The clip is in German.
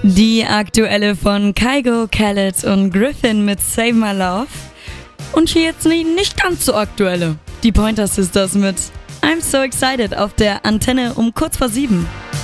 Die aktuelle von Kygo, Khaled und Griffin mit Save My Love. Und hier jetzt nicht ganz so aktuelle. Die Pointer Sisters mit I'm So Excited auf der Antenne um kurz vor 7.